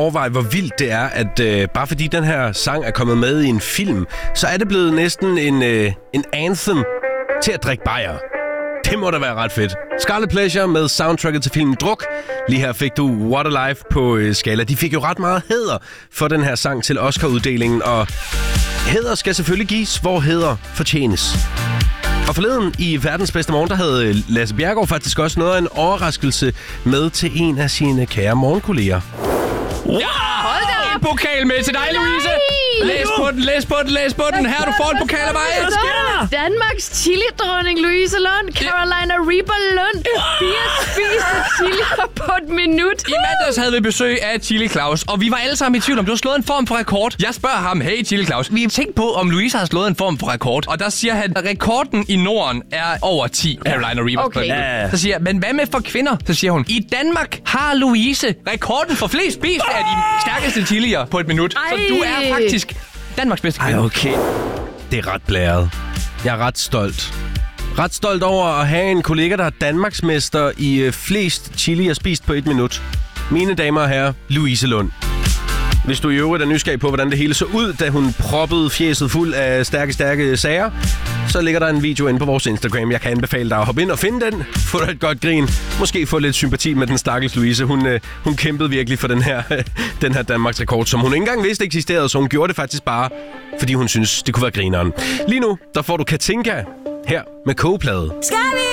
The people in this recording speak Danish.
overveje, hvor vildt det er, at bare fordi den her sang er kommet med i en film, så er det blevet næsten en anthem til at drikke bajer. Det må da være ret fedt. Scarlet Pleasure med soundtracket til filmen Druk. Lige her fik du What a Life på skala. De fik jo ret meget hæder for den her sang til Oscar-uddelingen, og hæder skal selvfølgelig gives, hvor hæder fortjenes. Og forleden i Verdens Bedste Morgen, der havde Lasse Bjerregaard faktisk også noget af en overraskelse med til en af sine kære morgenkolleger. Ja, hold da op! En pokal med til dig, Louise! Læs på den. Her, du får en pokal af mig. Hvad sker der? Danmarks chili-dronning Louise Lund, Carolina Reaper Lund, 4 spiste chilier på et minut. I mandags havde vi besøg af Chili Claus, og vi var alle sammen i tvivl om, du har slået en form for rekord. Jeg spørger ham, hey Chili Claus, vi har tænkt på, om Louise har slået en form for rekord. Og der siger han, at rekorden i Norden er over 10 Carolina Reapers. Okay. Så siger jeg, men hvad med for kvinder? Så siger hun, i Danmark har Louise rekorden for flest spiste af de stærkeste chilier på et minut. Så du er faktisk Danmarks bedste kvinde. Ej, okay. Det er ret blæret. Jeg er ret stolt. Ret stolt over at have en kollega, der er Danmarksmester i flest chilier spist på et minut. Mine damer og herrer, Louise Lund. Hvis du i øvrigt er nysgerrig på, hvordan det hele så ud, da hun proppede fjeset fuld af stærke sager, så ligger der en video inde på vores Instagram. Jeg kan anbefale dig at hoppe ind og finde den. Få dig et godt grin. Måske få lidt sympati med den stakkels Louise. Hun kæmpede virkelig for den her Danmarks rekord, som hun ikke engang vidste eksisterede, så hun gjorde det faktisk bare, fordi hun synes, det kunne være grineren. Lige nu, der får du Katinka her med kogeplade.